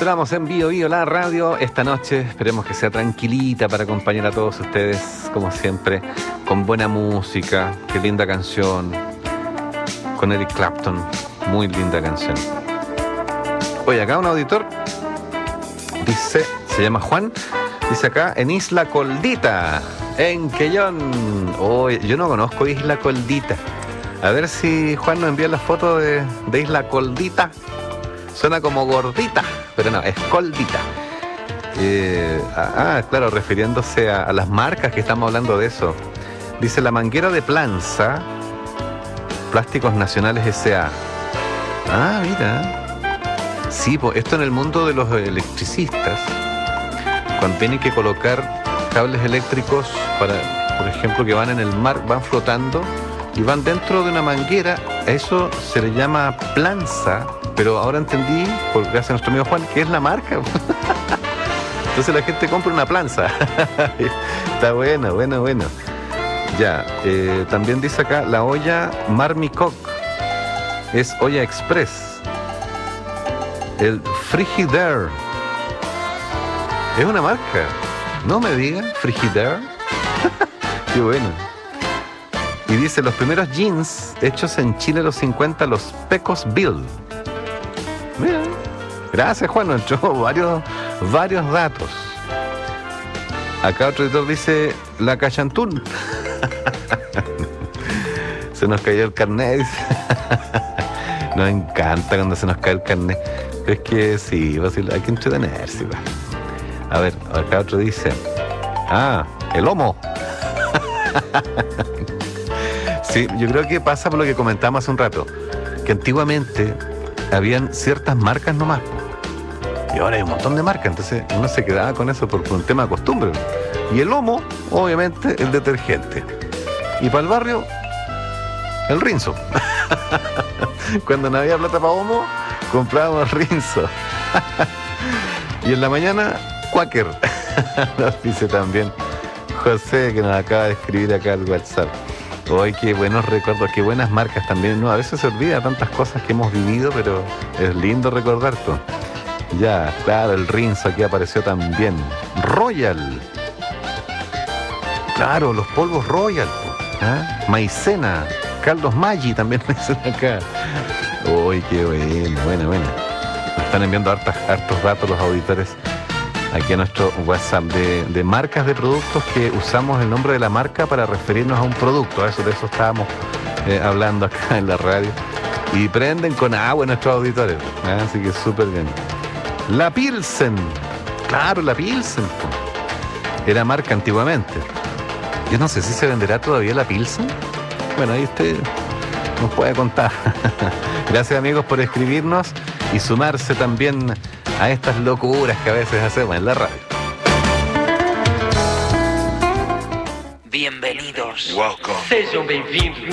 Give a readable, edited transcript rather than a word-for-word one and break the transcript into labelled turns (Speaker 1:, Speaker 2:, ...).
Speaker 1: Continuamos en Bio Bio, la radio. Esta noche esperemos que sea tranquilita para acompañar a todos ustedes, como siempre, con buena música. Qué linda canción, con Eric Clapton. Muy linda canción. Oye, acá un auditor dice, se llama Juan, dice acá, en Isla Coldita, en Quellón. Oye, yo no conozco Isla Coldita. A ver si Juan nos envía la foto de Isla Coldita. Suena como gordita, pero no, es Coldita. Claro, refiriéndose a las marcas que estamos hablando de eso. Dice la manguera de Planza, Plásticos Nacionales S.A. Ah, mira. Sí, pues esto en el mundo de los electricistas, cuando tienen que colocar cables eléctricos para, por ejemplo, que van en el mar, van flotando y van dentro de una manguera, a eso se le llama planza, pero ahora entendí, gracias a nuestro amigo Juan, que es la marca. Entonces la gente compra una planza. Está bueno. Ya, también dice acá, la olla Marmicoc es olla express. El Frigidaire es una marca. No me digan, Frigidaire. Qué bueno. Y dice, los primeros jeans hechos en Chile los 50, los Pecos Bill. Mira, gracias Juan, nos echó varios datos. Acá otro editor dice, la Cachantún. Se nos cayó el carnet. Nos encanta cuando se nos cae el carnet. Es que sí, hay que entretenerse. A ver, acá otro dice, el lomo. Sí, yo creo que pasa por lo que comentamos hace un rato, que antiguamente habían ciertas marcas nomás, y ahora hay un montón de marcas, entonces uno se quedaba con eso por un tema de costumbre. Y el Omo, obviamente, el detergente. Y para el barrio, el Rinzo. Cuando no había plata para Omo, comprábamos Rinzo. Y en la mañana, Quaker. Nos dice también José, que nos acaba de escribir acá al WhatsApp. Hoy qué buenos recuerdos, qué buenas marcas también. No, a veces se olvida tantas cosas que hemos vivido, pero es lindo recordar todo. Ya, claro, el Rinzo aquí apareció también. Royal. Claro, los polvos Royal. Maicena. Caldos Maggi también me dicen acá. Uy, qué bueno. Nos están enviando hartos datos los auditores aquí a nuestro WhatsApp de marcas de productos que usamos el nombre de la marca para referirnos a un producto. De eso estábamos hablando acá en la radio. Y prenden con agua nuestros auditores. Así que súper bien. La Pilsen. Claro, la Pilsen. Era marca antiguamente. Yo no sé si se venderá todavía la Pilsen. Bueno, ahí usted nos puede contar. Gracias amigos por escribirnos y sumarse también a estas locuras que a veces hacemos en la radio.
Speaker 2: Bienvenidos.
Speaker 3: Welcome.
Speaker 2: Sejam bem-vindos.